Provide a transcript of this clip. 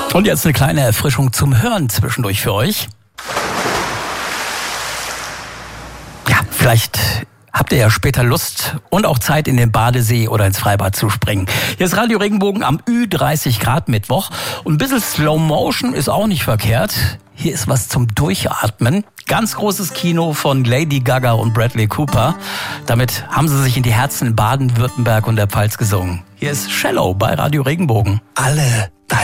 Und jetzt eine kleine Erfrischung zum Hören zwischendurch für euch. Ja, vielleicht habt ihr ja später Lust und auch Zeit, in den Badesee oder ins Freibad zu springen. Hier ist Radio Regenbogen am Ü30 Grad Mittwoch. Und ein bisschen Slow Motion ist auch nicht verkehrt. Hier ist was zum Durchatmen. Ganz großes Kino von Lady Gaga und Bradley Cooper. Damit haben sie sich in die Herzen in Baden-Württemberg und der Pfalz gesungen. Hier ist Shallow bei Radio Regenbogen. Alle